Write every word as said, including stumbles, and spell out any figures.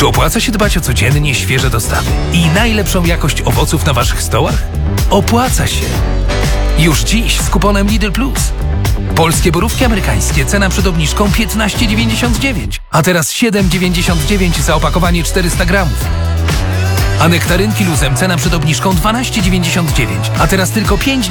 Czy opłaca się dbać o codziennie świeże dostawy i najlepszą jakość owoców na waszych stołach? Opłaca się! Już dziś z kuponem Lidl Plus. Polskie borówki amerykańskie, cena przed obniżką piętnaście dziewięćdziesiąt dziewięć, a teraz siedem dziewięćdziesiąt dziewięć za opakowanie czterysta gramów. A nektarynki luzem, cena przed obniżką dwanaście dziewięćdziesiąt dziewięć, a teraz tylko pięć